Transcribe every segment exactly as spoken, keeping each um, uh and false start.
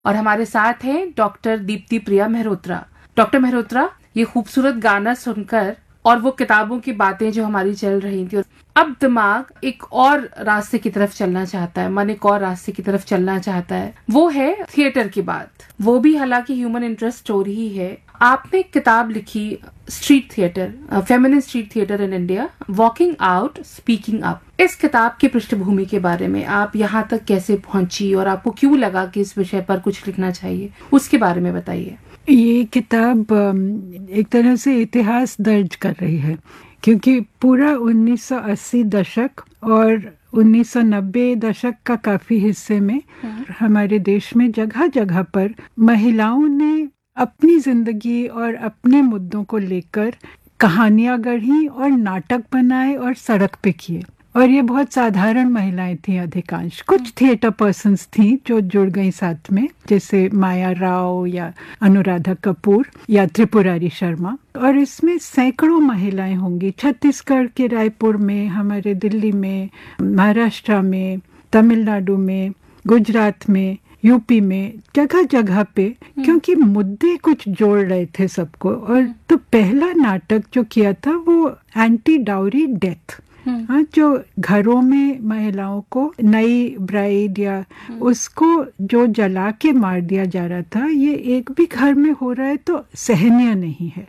और हमारे साथ हैं डॉक्टर दीप्ति प्रिया मेहरोत्रा। डॉक्टर मेहरोत्रा, ये खूबसूरत गाना सुनकर और वो किताबों की बातें जो हमारी चल रही थी, अब दिमाग एक और रास्ते की तरफ चलना चाहता है, मन एक और रास्ते की तरफ चलना चाहता है, वो है थिएटर की बात। वो भी हालांकि ह्यूमन इंटरेस्ट स्टोरी ही है। आपने एक किताब लिखी, street theatre, feminine street theatre in India, walking out speaking up. इस किताब की पृष्ठभूमि के बारे में, आप यहाँ तक कैसे पहुंची और आपको क्यों लगा कि इस विषय पर कुछ लिखना चाहिए, उसके बारे में बताइए। ये किताब एक तरह से इतिहास दर्ज कर रही है, क्योंकि पूरा उन्नीस सौ अस्सी दशक और उन्नीस सौ नब्बे दशक का काफी हिस्से में हमारे देश में जगह जगह पर महिलाओं ने अपनी जिंदगी और अपने मुद्दों को लेकर कहानियां गढ़ी और नाटक बनाए और सड़क पे किए। और ये बहुत साधारण महिलाएं थी अधिकांश। कुछ थिएटर पर्सन्स थी जो जुड़ गई साथ में, जैसे माया राव या अनुराधा कपूर या त्रिपुरारी शर्मा। और इसमें सैकड़ों महिलाएं होंगी, छत्तीसगढ़ के रायपुर में, हमारे दिल्ली में, महाराष्ट्र में, तमिलनाडु में, गुजरात में, यूपी में, जगह जगह पे, क्योंकि मुद्दे कुछ जोड़ रहे थे सबको। और तो पहला नाटक जो किया था वो एंटी डाउरी डेथ, हाँ, जो घरों में महिलाओं को, नई ब्राइड या उसको जो जला के मार दिया जा रहा था, ये एक भी घर में हो रहा है तो सहनीय नहीं है।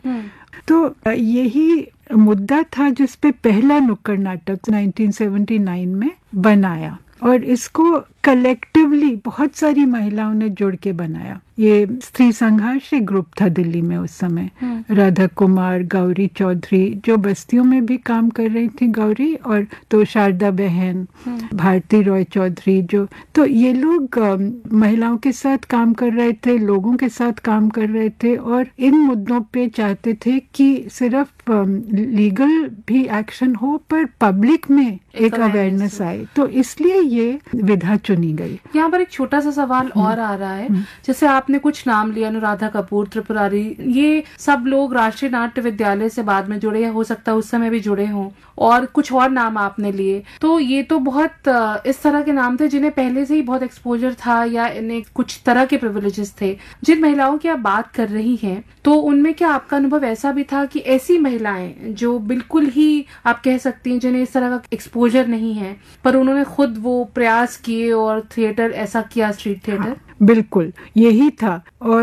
तो यही मुद्दा था जिस पे पहला नुक्कड़ नाटक उन्नीस सौ उन्यासी में बनाया, और इसको कलेक्टिवली बहुत सारी महिलाओं ने जुड़ के बनाया। ये स्त्री संघर्ष एक ग्रुप था दिल्ली में उस समय। राधा कुमार, गौरी चौधरी जो बस्तियों में भी काम कर रही थी, गौरी, और तो शारदा बहन, भारती रॉय चौधरी, जो तो ये लोग महिलाओं के साथ काम कर रहे थे, लोगों के साथ काम कर रहे थे, और इन मुद्दों पे चाहते थे कि सिर्फ लीगल भी एक्शन हो पर पब्लिक में एक अवेयरनेस आए। तो इसलिए ये विधा चुनी गई। यहाँ पर एक छोटा सा सवाल और आ रहा है, जैसे आपने कुछ नाम लिया, अनुराधा कपूर, त्रिपुरारी, ये सब लोग राष्ट्रीय नाट्य विद्यालय से बाद में जुड़े, हो सकता है उस समय भी जुड़े हों, और कुछ और नाम आपने लिए। तो ये तो बहुत इस तरह के नाम थे जिन्हें पहले से ही बहुत एक्सपोजर था या इन्हें कुछ तरह के प्रिविलेजेस थे। जिन महिलाओं की आप बात कर रही हैं, तो उनमें क्या आपका अनुभव ऐसा भी था कि ऐसी महिलाएं जो बिल्कुल ही आप कह सकती हैं जिन्हें इस तरह का एक्सपोजर नहीं है, पर उन्होंने खुद वो प्रयास किए और थिएटर ऐसा किया, स्ट्रीट थिएटर? हाँ, बिल्कुल यही था,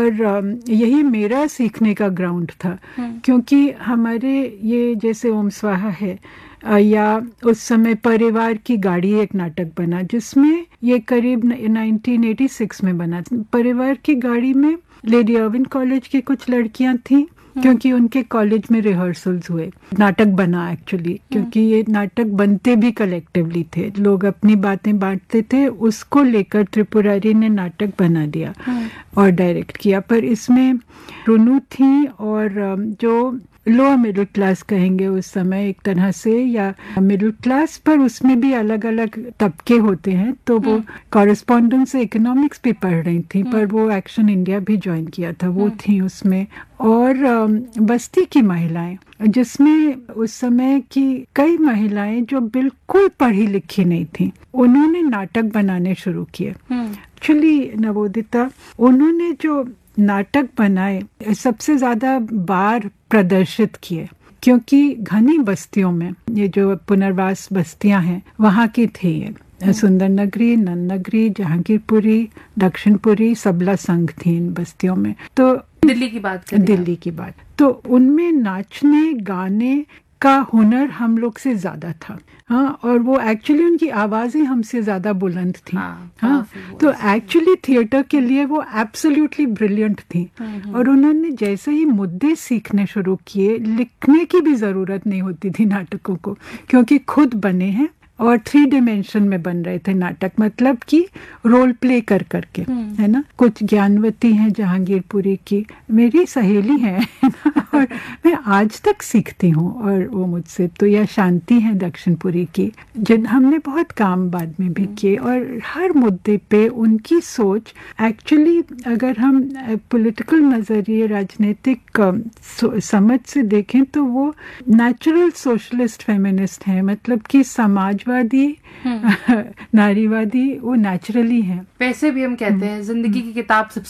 और यही मेरा सीखने का ग्राउंड था। क्योंकि हमारे ये जैसे ओम स्वाहा है, या उस समय परिवार की गाड़ी एक नाटक बना, जिसमें ये करीब उन्नीस सौ छियासी में बना। परिवार की गाड़ी में लेडी अर्विन कॉलेज की कुछ लड़कियां थीं, क्योंकि उनके कॉलेज में रिहर्सल्स हुए, नाटक बना एक्चुअली, क्योंकि ये नाटक बनते भी कलेक्टिवली थे, लोग अपनी बातें बांटते थे, उसको लेकर त्रिपुरारी ने नाटक बना दिया और डायरेक्ट किया। पर इसमें रुनु थी, और जो लोअर मिडिल क्लास कहेंगे उस समय एक तरह से, या मिडिल क्लास, पर उसमें भी अलग अलग तबके होते हैं। तो वो कॉरेस्पॉन्डेंस से इकोनॉमिक्स भी पढ़ रही थी, पर वो एक्शन इंडिया भी ज्वाइन किया था, वो थी उसमें। और बस्ती की महिलाएं, जिसमें उस समय की कई महिलाएं जो बिल्कुल पढ़ी लिखी नहीं थी, उन्होंने नाटक बनाने शुरू किए। एक्चुअली नवोदिता, उन्होंने जो नाटक बनाए सबसे ज्यादा बार प्रदर्शित किए, क्योंकि घनी बस्तियों में, ये जो पुनर्वास बस्तियां हैं वहाँ की थी ये, सुंदर नगरी, नन नगरी, जहांगीरपुरी, दक्षिणपुरी, सबला संघ थी इन बस्तियों में। तो दिल्ली की बात करें, दिल्ली की बात, तो उनमें नाचने गाने का हुनर हम लोग से ज्यादा था। हाँ, और वो एक्चुअली उनकी आवाजें हमसे ज्यादा बुलंद थी। हाँ, हाँ, तो एक्चुअली थिएटर के लिए वो एब्सोल्युटली ब्रिलियंट थी। और उन्होंने जैसे ही मुद्दे सीखने शुरू किए, लिखने की भी जरूरत नहीं होती थी नाटकों को, क्योंकि खुद बने हैं और थ्री डिमेंशन में बन रहे थे नाटक, मतलब कि रोल प्ले कर करके, है ना। कुछ ज्ञानवती हैं जहांगीरपुरी की, मेरी सहेली हैं, और और मैं आज तक सीखती हूँ, और वो मुझसे तो यह शांति है दक्षिणपुरी की, जिन हमने बहुत काम बाद में भी किए, और हर मुद्दे पे उनकी सोच एक्चुअली अगर हम पॉलिटिकल नज़रिए राजनीतिक समझ से देखें तो वो नेचुरल सोशलिस्ट फेमिनिस्ट हैं, मतलब कि समाजवादी नारीवादी वो नेचुरली हैं। वैसे भी हम कहते हैं जिंदगी की किताब